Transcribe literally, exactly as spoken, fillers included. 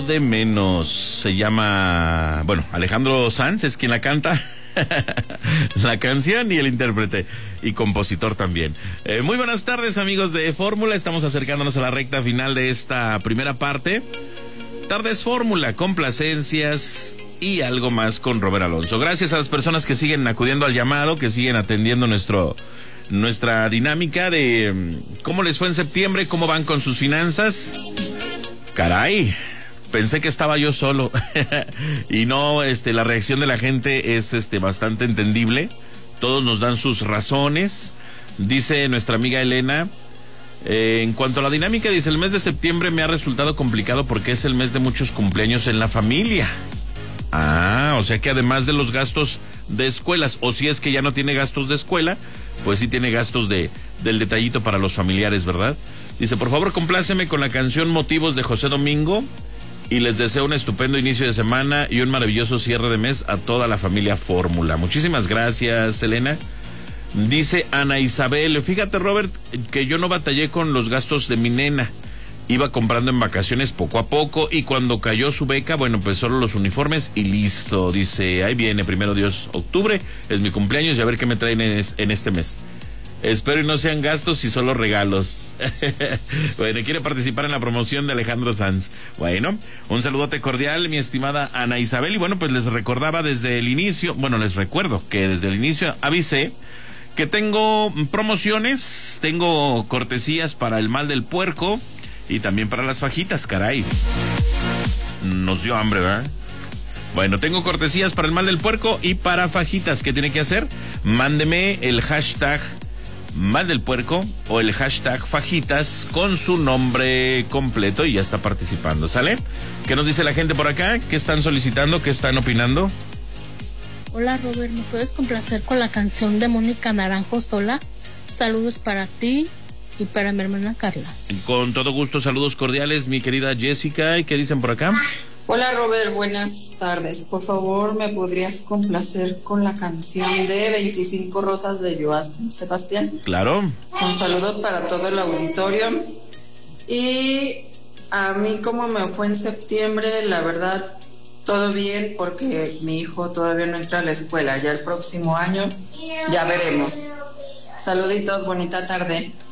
De menos se llama, bueno, Alejandro Sanz es quien la canta, la canción y el intérprete y compositor también. Eh, muy buenas tardes, amigos de Fórmula, estamos acercándonos a la recta final de esta primera parte. Tardes Fórmula, complacencias y algo más con Robert Alonso. Gracias a las personas que siguen acudiendo al llamado, que siguen atendiendo nuestro nuestra dinámica de cómo les fue en septiembre, cómo van con sus finanzas. Caray, pensé que estaba yo solo y no, este, la reacción de la gente es este bastante entendible. Todos nos dan sus razones. Dice nuestra amiga Elena, eh, en cuanto a la dinámica, dice, el mes de septiembre me ha resultado complicado porque es el mes de muchos cumpleaños en la familia. Ah, o sea que además de los gastos de escuelas, o si es que ya no tiene gastos de escuela, pues sí tiene gastos de del detallito para los familiares, ¿verdad? Dice, por favor, compláceme con la canción Motivos de José Domingo y les deseo un estupendo inicio de semana y un maravilloso cierre de mes a toda la familia Fórmula. Muchísimas gracias, Elena. Dice Ana Isabel, fíjate, Robert, que yo no batallé con los gastos de mi nena. Iba comprando en vacaciones poco a poco y cuando cayó su beca, bueno, pues solo los uniformes y listo. Dice, ahí viene, primero Dios, octubre, es mi cumpleaños y a ver qué me traen en, es, en este mes. Espero y no sean gastos y solo regalos. Bueno, quiere participar en la promoción de Alejandro Sanz. Bueno, un saludote cordial, mi estimada Ana Isabel. Y bueno, pues les recordaba desde el inicio, bueno, les recuerdo que desde el inicio avisé que tengo promociones, tengo cortesías para el mal del puerco y también para las fajitas, caray. Nos dio hambre, ¿verdad? Bueno, tengo cortesías para el mal del puerco y para fajitas. ¿Qué tiene que hacer? Mándeme el hashtag mal del puerco o el hashtag fajitas con su nombre completo y ya está participando, ¿sale? ¿Qué nos dice la gente por acá? ¿Qué están solicitando? ¿Qué están opinando? Hola, Robert, ¿me puedes complacer con la canción de Mónica Naranjo Sola? Saludos para ti y para mi hermana Carla. Con todo gusto, saludos cordiales, mi querida Jessica. ¿Y qué dicen por acá? Hola, Robert, buenas tardes. Por favor, ¿me podrías complacer con la canción de veinticinco Rosas de Joan Sebastián? Claro. Con saludos para todo el auditorio. Y a mí, como me fue en septiembre, la verdad, todo bien, porque mi hijo todavía no entra a la escuela. Ya el próximo año, ya veremos. Saluditos, bonita tarde.